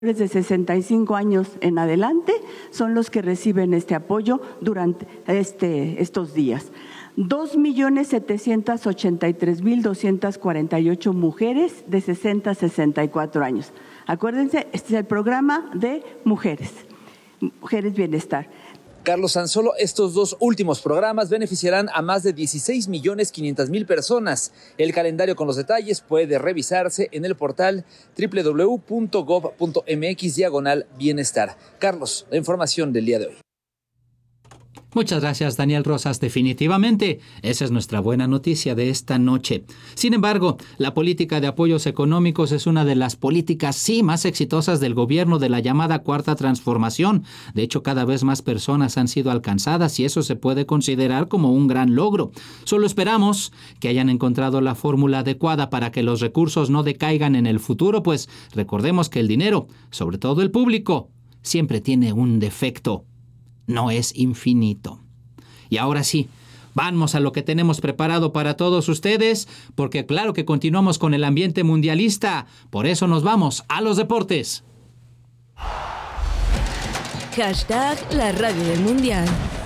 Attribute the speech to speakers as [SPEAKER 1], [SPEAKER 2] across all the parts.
[SPEAKER 1] de 65 años en adelante son los que reciben este apoyo durante estos días. 2.783.248 mujeres de 60 a 64 años. Acuérdense, este es el programa de Mujeres Bienestar.
[SPEAKER 2] Carlos Sansolo, estos dos últimos programas beneficiarán a más de 16.500.000 personas. El calendario con los detalles puede revisarse en el portal www.gov.mx/bienestar. Carlos, la información del día de hoy.
[SPEAKER 3] Muchas gracias, Daniel Rosas. Definitivamente, esa es nuestra buena noticia de esta noche. Sin embargo, la política de apoyos económicos es una de las políticas más exitosas del gobierno de la llamada Cuarta Transformación. De hecho, cada vez más personas han sido alcanzadas y eso se puede considerar como un gran logro. Solo esperamos que hayan encontrado la fórmula adecuada para que los recursos no decaigan en el futuro, pues recordemos que el dinero, sobre todo el público, siempre tiene un defecto. No es infinito. Y ahora sí, vamos a lo que tenemos preparado para todos ustedes, porque claro que continuamos con el ambiente mundialista. Por eso nos vamos a los deportes.
[SPEAKER 4] Hashtag la radio del mundial.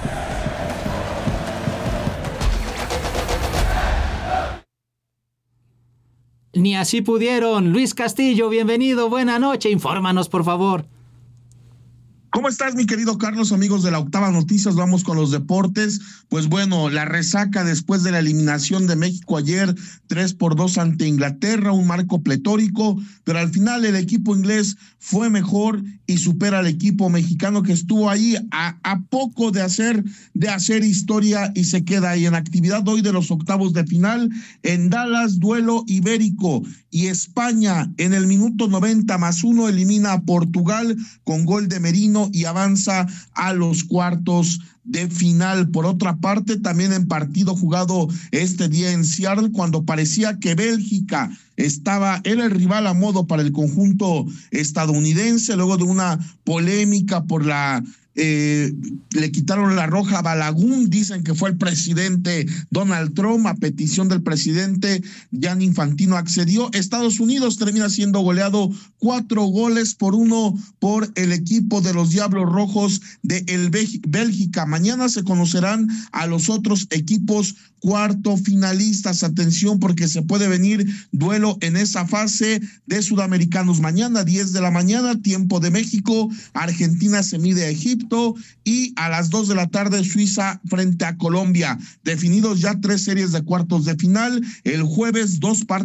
[SPEAKER 3] Ni así pudieron. Luis Castillo, bienvenido, buena noche. Infórmanos, por favor.
[SPEAKER 5] ¿Cómo estás, mi querido Carlos? Amigos de la Octava Noticias, vamos con los deportes. Pues bueno, la resaca después de la eliminación de México ayer, 3-2 ante Inglaterra, un marco pletórico, pero al final el equipo inglés fue mejor y supera al equipo mexicano que estuvo ahí a poco de hacer historia y se queda ahí en actividad hoy de los octavos de final en Dallas, duelo ibérico. Y España en el minuto 90+1 elimina a Portugal con gol de Merino y avanza a los cuartos de final. Por otra parte, también en partido jugado este día en Seattle, cuando parecía que Bélgica era el rival a modo para el conjunto estadounidense, luego de una polémica por le quitaron la roja a Balagun, dicen que fue el presidente Donald Trump, a petición del presidente Gianni Infantino accedió. Estados Unidos termina siendo goleado 4-1 por el equipo de los Diablos Rojos de Bélgica. Mañana se conocerán a los otros equipos cuarto finalistas. Atención, porque se puede venir duelo en esa fase de sudamericanos. Mañana 10 de la mañana, tiempo de México, Argentina se mide a Egipto y a las 2 de la tarde Suiza frente a Colombia. Definidos ya 3 series de cuartos de final. El jueves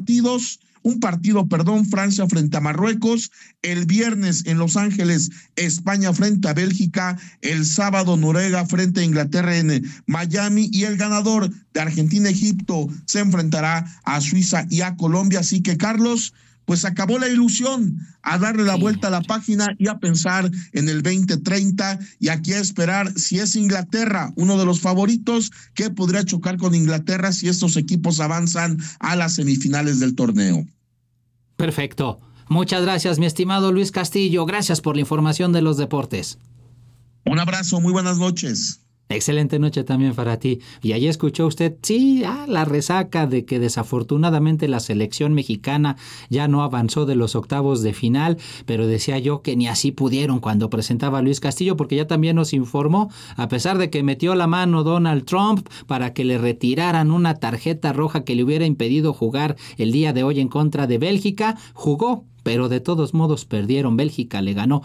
[SPEAKER 5] Francia frente a Marruecos. El viernes en Los Ángeles, España frente a Bélgica. El sábado Noruega frente a Inglaterra en Miami. Y el ganador de Argentina-Egipto se enfrentará a Suiza y a Colombia. Así que, Carlos, pues acabó la ilusión, a darle la vuelta a la página y a pensar en el 2030 y aquí a esperar si es Inglaterra, uno de los favoritos que podría chocar con Inglaterra si estos equipos avanzan a las semifinales del torneo.
[SPEAKER 3] Perfecto. Muchas gracias, mi estimado Luis Castillo. Gracias por la información de los deportes.
[SPEAKER 5] Un abrazo, muy buenas noches.
[SPEAKER 3] Excelente noche también para ti. Y ahí escuchó usted, la resaca de que desafortunadamente la selección mexicana ya no avanzó de los octavos de final, pero decía yo que ni así pudieron cuando presentaba a Luis Castillo, porque ya también nos informó, a pesar de que metió la mano Donald Trump para que le retiraran una tarjeta roja que le hubiera impedido jugar el día de hoy en contra de Bélgica, jugó. Pero de todos modos perdieron. Bélgica le ganó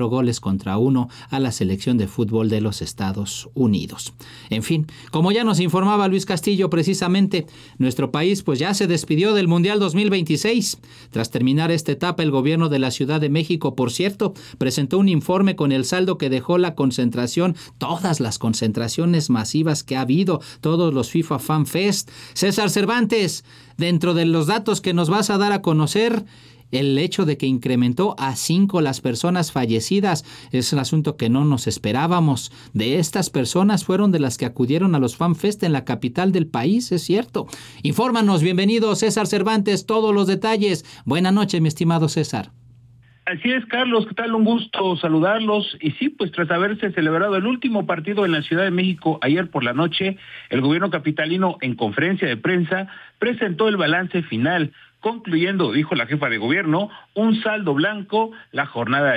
[SPEAKER 3] 4-1 a la selección de fútbol de los Estados Unidos. En fin, como ya nos informaba Luis Castillo precisamente, nuestro país pues ya se despidió del Mundial 2026. Tras terminar esta etapa, el gobierno de la Ciudad de México, por cierto, presentó un informe con el saldo que dejó la concentración, todas las concentraciones masivas que ha habido, todos los FIFA Fan Fest. César Cervantes, dentro de los datos que nos vas a dar a conocer, el hecho de que incrementó a 5 las personas fallecidas es un asunto que no nos esperábamos. De estas personas fueron de las que acudieron a los FanFest en la capital del país, es cierto. Infórmanos, bienvenido César Cervantes, todos los detalles. Buenas noches, mi estimado César.
[SPEAKER 6] Así es, Carlos, ¿qué tal? Un gusto saludarlos. Y sí, pues tras haberse celebrado el último partido en la Ciudad de México ayer por la noche, el gobierno capitalino en conferencia de prensa presentó el balance final, concluyendo, dijo la jefa de gobierno, un saldo blanco la jornada